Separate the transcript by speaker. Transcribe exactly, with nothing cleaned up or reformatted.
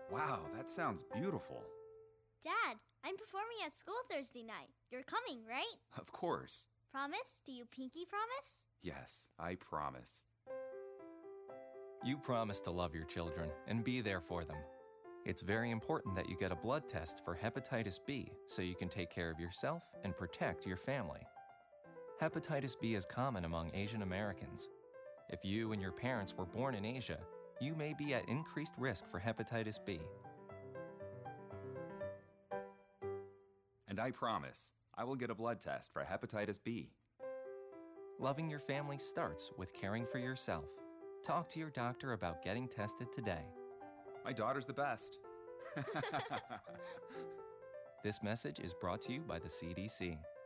Speaker 1: Wow, that sounds beautiful.
Speaker 2: Dad, I'm performing at school Thursday night. You're coming, right?
Speaker 1: Of course.
Speaker 2: Promise? Do you pinky promise?
Speaker 1: Yes, I promise.
Speaker 3: You promise to love your children and be there for them. It's very important that you get a blood test for hepatitis B so you can take care of yourself and protect your family. Hepatitis B is common among Asian Americans. If you and your parents were born in Asia, you may be at increased risk for hepatitis B.
Speaker 1: And I promise, I will get a blood test for hepatitis B.
Speaker 3: Loving your family starts with caring for yourself. Talk to your doctor about getting tested today.
Speaker 1: My daughter's the best.
Speaker 3: This message is brought to you by the C D C.